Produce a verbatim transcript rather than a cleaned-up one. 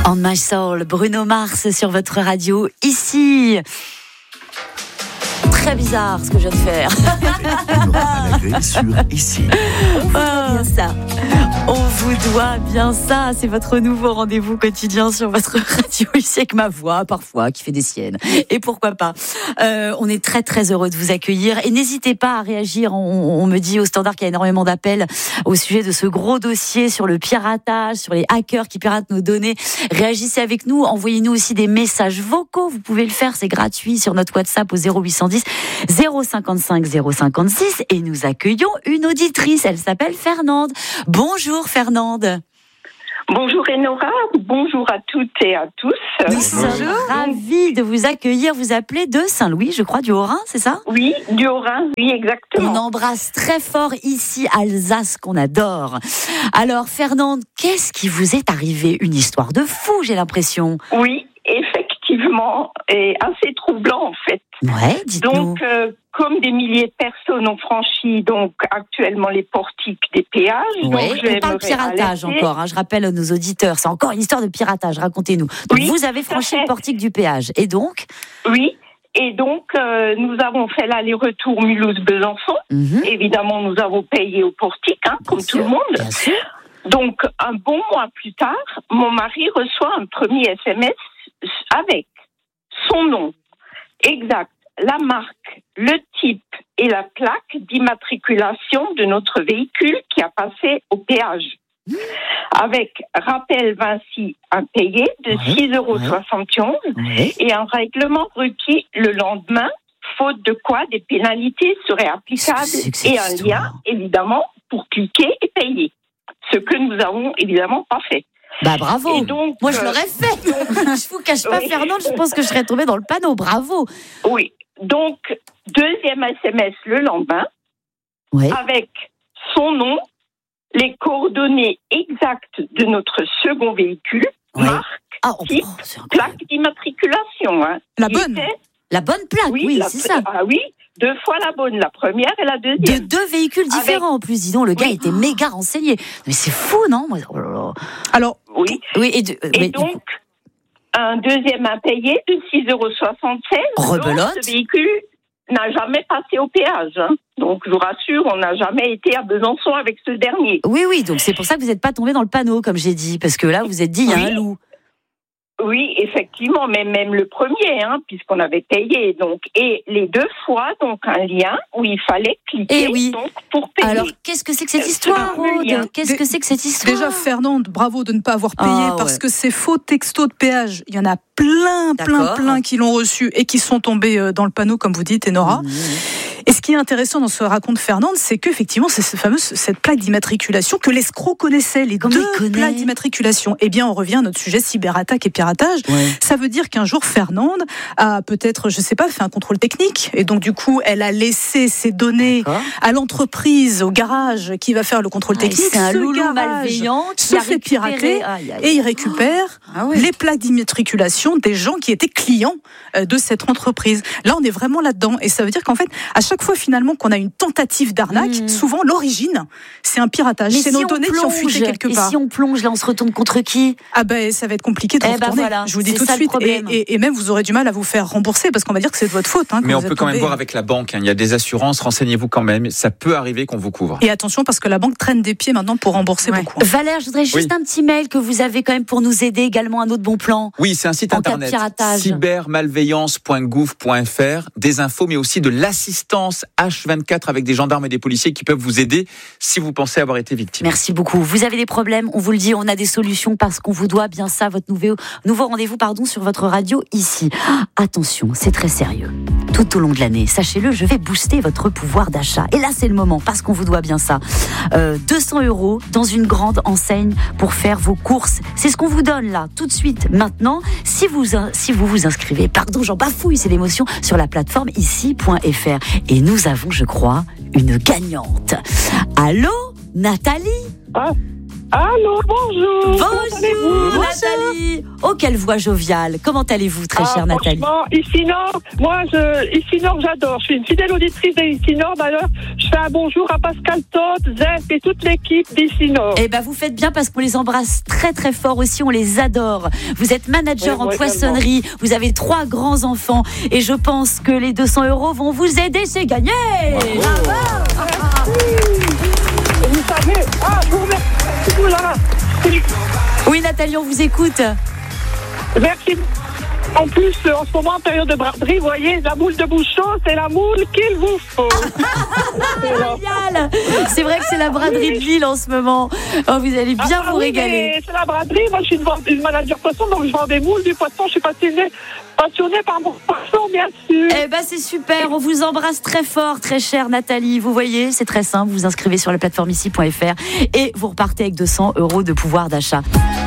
On My Soul, Bruno Mars sur votre radio, ici. Très bizarre ce que je viens de faire. sur ici. On vous doit bien ça. On vous doit bien ça. C'est votre nouveau rendez-vous quotidien sur votre radio ici avec ma voix parfois qui fait des siennes. Et pourquoi pas. Euh, on est très très heureux de vous accueillir et n'hésitez pas à réagir. On, on me dit au standard qu'il y a énormément d'appels au sujet de ce gros dossier sur le piratage, sur les hackers qui piratent nos données. Réagissez avec nous. Envoyez-nous aussi des messages vocaux. Vous pouvez le faire, c'est gratuit sur notre WhatsApp au zéro huit cent dix zéro cinquante-cinq zéro cinquante-six et nous accueillons une auditrice. Elle s'appelle Fernande. Bonjour Fernande. Bonjour Enora, bonjour à toutes et à tous. Nous sommes ravis de vous accueillir. Vous appelez de Saint-Louis, je crois, du Haut-Rhin, c'est ça ? Oui, du Haut-Rhin, oui, exactement. On embrasse très fort ici Alsace qu'on adore. Alors Fernande, qu'est-ce qui vous est arrivé ? Une histoire de fou, j'ai l'impression. Oui, effectivement, et assez troublant en fait. Ouais, dites-nous. Donc, euh, comme des milliers de personnes ont franchi donc actuellement les portiques des péages. Ouais, donc on parle piratage alerter. encore, hein, je rappelle à nos auditeurs, c'est encore une histoire de piratage, racontez-nous. Donc Oui, vous avez franchi le portique du péage, et donc ? Oui, et donc euh, nous avons fait l'aller-retour Mulhouse-Besançon. Mm-hmm. Évidemment, nous avons payé au portique, hein, comme sûr, tout le monde. Bien sûr. Donc, un bon mois plus tard, mon mari reçoit un premier S M S avec son nom exact, la marque, le type et la plaque d'immatriculation de notre véhicule qui a passé au péage. Mmh. Avec rappel Vinci impayé de ouais, six euros soixante et onze ouais. et un règlement requis le lendemain, faute de quoi des pénalités seraient applicables c'est que c'est et un histoire. lien, évidemment, pour cliquer et payer. Ce que nous avons évidemment pas fait. Bah bravo. Et donc, moi je euh, l'aurais fait. Je vous cache pas, oui. Fernande, je pense que je serais tombée dans le panneau. Bravo. Oui. Donc, deuxième S M S le lendemain, Ouais. avec son nom, les coordonnées exactes de notre second véhicule, Ouais. marque, Ah, oh, type, oh, c'est incroyable. plaque d'immatriculation. Hein. La Il bonne. était- La bonne plaque, oui, oui, la- c'est ça. Ah oui, deux fois la bonne, la première et la De deuxième. deux véhicules différents en plus. Dis donc, le gars Oui. était méga renseigné. Mais c'est fou, non ? Oh là là. Alors, Oui. Oui, et, de, euh, Et mais- donc, un deuxième impayé de six euros soixante-seize. Rebelote. Donc, ce véhicule n'a jamais passé au péage. Hein. Donc, je vous rassure, on n'a jamais été à Besançon avec ce dernier. Oui, oui, donc c'est pour ça que vous n'êtes pas tombé dans le panneau, comme j'ai dit, parce que là, vous êtes dit, il y a Oui. un loup. Oui, effectivement, mais même le premier, hein, puisqu'on avait payé. Donc, et les deux fois, donc un lien où il fallait cliquer Eh oui. donc, pour payer. Alors, qu'est-ce que c'est que cette Euh, histoire, c'est un lien. Aude ? Qu'est-ce que c'est que cette histoire ? déjà, Fernande, bravo de ne pas avoir payé Ah, parce ouais. que ces faux textos de péage, il y en a plein, plein, D'accord. plein qui l'ont reçu et qui sont tombés euh, dans le panneau, comme vous dites, Enora. Mmh. Et ce qui est intéressant dans ce raconte Fernande, c'est qu'effectivement, c'est cette fameuse cette plaque d'immatriculation que l'escroc connaissait, les Comment deux il connaît plaques d'immatriculation. Eh bien, on revient à notre sujet cyberattaque et piratage. Ouais. Ça veut dire qu'un jour, Fernande a peut-être, je sais pas, fait un contrôle technique. Et donc, du coup, elle a laissé ses données D'accord. à l'entreprise, au garage qui va faire le contrôle Ah, et technique. c'est un Ce loulou garage malveillant qui se a fait récupéré. pirater Aïe, aïe. et il récupère Ah ouais. les plaques d'immatriculation des gens qui étaient clients euh, de cette entreprise. Là, on est vraiment là-dedans. Et ça veut dire qu'en fait, à chaque fois finalement qu'on a une tentative d'arnaque, Mmh. souvent l'origine, c'est un piratage. Mais c'est si nos on données qui ont plonge, fuité quelque et part. si on plonge, là, on se retourne contre qui ? Ah ben, ça va être compliqué de Eh ben retourner. voilà, Je vous dis c'est tout de ça le suite. Et, problème. et- et même, vous aurez du mal à vous faire rembourser parce qu'on va dire que c'est de votre faute. Hein, Mais quand on vous peut êtes quand même tombé. voir avec la banque. hein. Il y a des assurances. Renseignez-vous quand même. Ça peut arriver qu'on vous couvre. Et attention parce que la banque traîne des pieds maintenant pour rembourser Ouais. beaucoup. Valère, je voudrais juste Oui. un petit mail que vous avez quand même pour nous aider, également un autre bon plan. Oui, c'est un site En cas de internet. piratage. cybermalveillance point gouv point f r. Des infos, mais aussi de l'assistance H vingt-quatre avec des gendarmes et des policiers qui peuvent vous aider si vous pensez avoir été victime. Merci beaucoup. Vous avez des problèmes, on vous le dit, on a des solutions parce qu'on vous doit bien ça, votre nouveau, nouveau rendez-vous pardon, sur votre radio ici. Ah, attention, c'est très sérieux. Tout au long de l'année, sachez-le, je vais booster votre pouvoir d'achat. Et là, c'est le moment, parce qu'on vous doit bien ça. Euh, deux cents euros dans une grande enseigne pour faire vos courses. C'est ce qu'on vous donne là, tout de suite, maintenant. Si vous, si vous vous inscrivez, pardon, j'en bafouille, c'est l'émotion, sur la plateforme ici point f r. Et nous avons, je crois, une gagnante. Allô, Nathalie ? Ah. Allô, bonjour. Bonjour, Nathalie. Nathalie, oh quelle voix joviale. Comment allez-vous, très ah, chère Nathalie? Franchement, ici Nord, moi, je, ici Nord, j'adore. Je suis une fidèle auditrice d'Ici Nord. D'ailleurs, je fais un bonjour à Pascal Todd, Zef et toute l'équipe d'Ici Nord. Eh ben, vous faites bien parce qu'on les embrasse très très fort aussi. On les adore. Vous êtes manager oui, en moi poissonnerie. Également. Vous avez trois grands enfants et je pense que les deux cents euros vont vous aider. C'est gagné. Bravo. Vous savez, ah, je vous remercie. Oulala. Oui, Nathalie, on vous écoute. Merci. En plus, en ce moment, en période de braderie, vous voyez, la moule de Bouchon, c'est la moule qu'il vous faut. Génial. C'est vrai que c'est la braderie de Lille en ce moment. Oh, vous allez bien ah, vous oui, régaler. C'est la braderie. Moi, je suis une, une manager poisson, donc je vends des moules, du poisson. Je suis passionnée, passionnée par mon poisson, bien sûr. Eh ben, c'est super. On vous embrasse très fort, très chère Nathalie. Vous voyez, c'est très simple. Vous vous inscrivez sur la plateforme ici point f r et vous repartez avec deux cents euros de pouvoir d'achat.